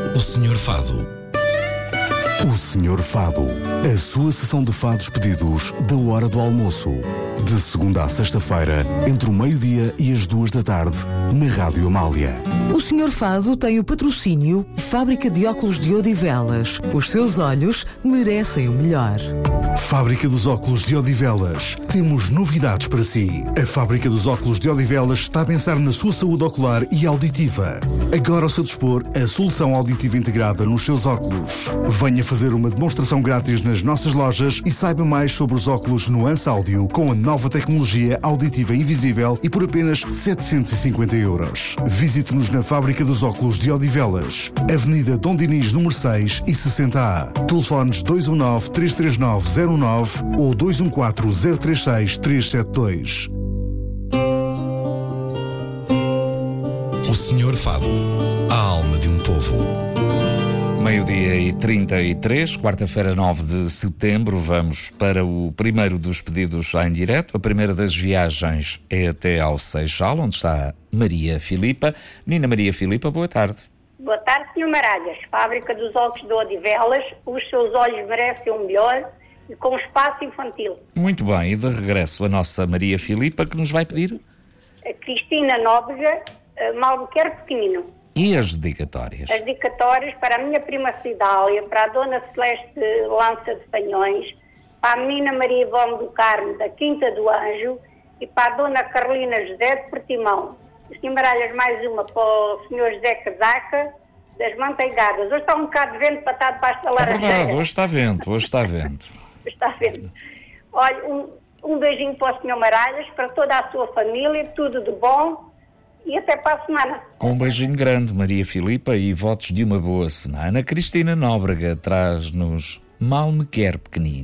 O Senhor Fado. O Senhor Fado. A sua sessão de fados pedidos da hora do almoço. De segunda a sexta-feira, entre o meio-dia e as 2 da tarde, na Rádio Amália. O Senhor Fado tem o patrocínio Fábrica de Óculos de Odivelas. Os seus olhos merecem o melhor. Fábrica dos Óculos de Odivelas. Temos novidades para si. A Fábrica dos Óculos de Odivelas está a pensar na sua saúde ocular e auditiva. Agora ao seu dispor, a solução auditiva integrada nos seus óculos. Venha fazer uma demonstração grátis nas nossas lojas e saiba mais sobre os óculos Nuance Áudio com a nova tecnologia auditiva invisível e por apenas 750 €. Visite-nos na Fábrica dos Óculos de Odivelas, Avenida Dom Dinis, número 6 e 60A. Telefones 219-339-09 ou 214-036-372. O Senhor Fado. A alma de um povo. Meio-dia e 33, quarta-feira, 9 de setembro, vamos para o primeiro dos pedidos em direto. A primeira das viagens é até ao Seixal, onde está Maria Filipa. Menina Maria Filipa, boa tarde. Boa tarde, Sr. Maralhas. Fábrica dos Óculos de Odivelas. Os seus olhos merecem o melhor e com espaço infantil. Muito bem, e de regresso a nossa Maria Filipa, que nos vai pedir? A Cristina Nóbrega, Malquer Pequenino. E as dedicatórias? As dedicatórias para a minha prima Cidália, para a Dona Celeste Lança de Panhões, para a menina Maria Ivone do Carmo, da Quinta do Anjo, e para a Dona Carolina José de Portimão. Sr. Maralhas, mais uma para o Sr. José Casaca, das Manteigadas. Hoje está um bocado de vento para estar debaixo da laranjeira. É verdade, hoje está vento. Está vento. Olha, um beijinho para o Sr. Maralhas, para toda a sua família, tudo de bom. E até para a semana. Com um beijinho grande, Maria Filipa, e votos de uma boa semana. Cristina Nóbrega traz-nos Mal Me Quer Pequenino.